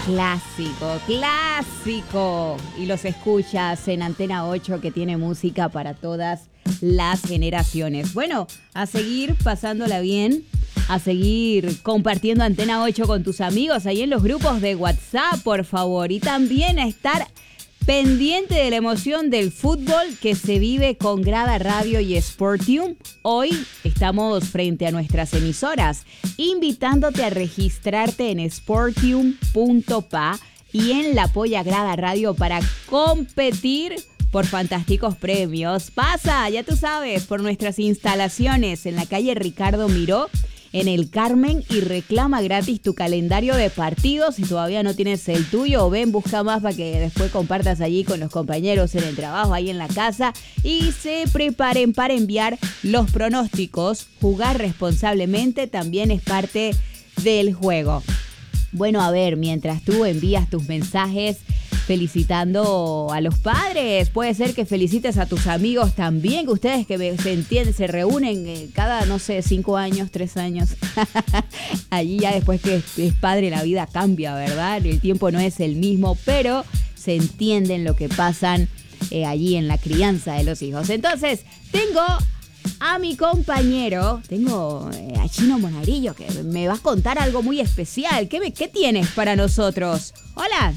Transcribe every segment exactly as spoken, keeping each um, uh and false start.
Clásico, clásico. Y los escuchas en Antena ocho, que tiene música para todas las generaciones. Bueno, a seguir pasándola bien, a seguir compartiendo Antena ocho con tus amigos ahí en los grupos de WhatsApp, por favor. Y también a estar pendiente de la emoción del fútbol que se vive con Grada Radio y Sportium. Hoy estamos frente a nuestras emisoras, invitándote a registrarte en sportium punto pa y en la Polla Grada Radio para competir por fantásticos premios. Pasa, ya tú sabes, por nuestras instalaciones en la calle Ricardo Miró, en el Carmen, y reclama gratis tu calendario de partidos. Si todavía no tienes el tuyo, ven, busca más para que después compartas allí con los compañeros en el trabajo, ahí en la casa, y se preparen para enviar los pronósticos. Jugar responsablemente también es parte del juego. Bueno, a ver, mientras tú envías tus mensajes felicitando a los padres, puede ser que felicites a tus amigos también, que ustedes que se entienden, se reúnen eh, cada, no sé, cinco años, tres años. Allí ya después que es padre la vida cambia, ¿verdad? El tiempo no es el mismo, pero se entienden lo que pasan eh, allí en la crianza de los hijos. Entonces, tengo a mi compañero, tengo eh, a Chino Monarillo, que me va a contar algo muy especial. ¿Qué, me, qué tienes para nosotros? Hola.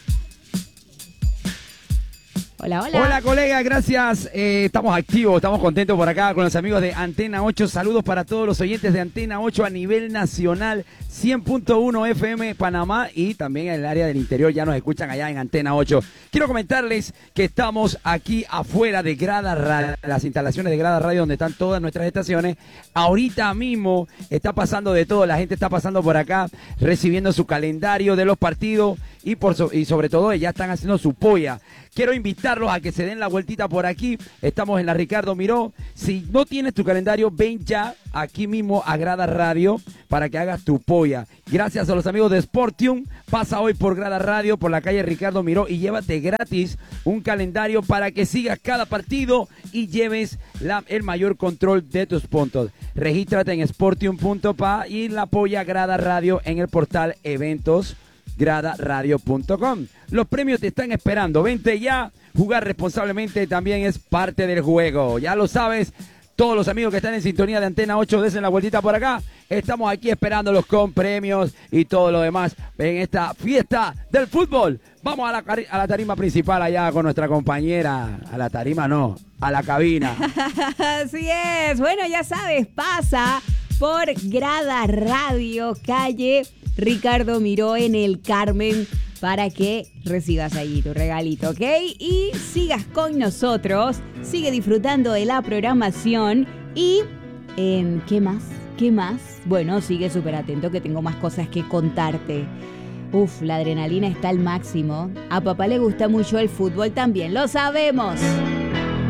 Hola, hola. Hola, colega, gracias. Eh, estamos activos, estamos contentos por acá con los amigos de Antena ocho. Saludos para todos los oyentes de Antena ocho a nivel nacional, cien punto uno F M Panamá, y también en el área del interior ya nos escuchan allá en Antena ocho. Quiero comentarles que estamos aquí afuera de Grada Radio, las instalaciones de Grada Radio, donde están todas nuestras estaciones. Ahorita mismo está pasando de todo, la gente está pasando por acá, recibiendo su calendario de los partidos y, por so y sobre todo ya están haciendo su polla. Quiero invitarlos a que se den la vueltita por aquí. Estamos en la Ricardo Miró. Si no tienes tu calendario, ven ya aquí mismo a Grada Radio para que hagas tu polla. Gracias a los amigos de Sportium. Pasa hoy por Grada Radio, por la calle Ricardo Miró, y llévate gratis un calendario para que sigas cada partido y lleves la, el mayor control de tus puntos. Regístrate en sportium punto pa y la polla Grada Radio en el portal eventos grada radio punto com. Los premios te están esperando. Vente ya. Jugar responsablemente también es parte del juego. Ya lo sabes. Todos los amigos que están en sintonía de Antena ocho, desen la vueltita por acá. Estamos aquí esperándolos con premios y todo lo demás en esta fiesta del fútbol. Vamos a la, a la tarima principal allá con nuestra compañera. A la tarima no, a la cabina. Así es. Bueno, ya sabes, pasa por Grada Radio, calle Ricardo Miró, en el Carmen, para que recibas allí tu regalito, ¿ok? Y sigas con nosotros, sigue disfrutando de la programación y... Eh, ¿qué más? ¿Qué más? Bueno, sigue súper atento que tengo más cosas que contarte. Uf, la adrenalina está al máximo. A papá le gusta mucho el fútbol también, lo sabemos.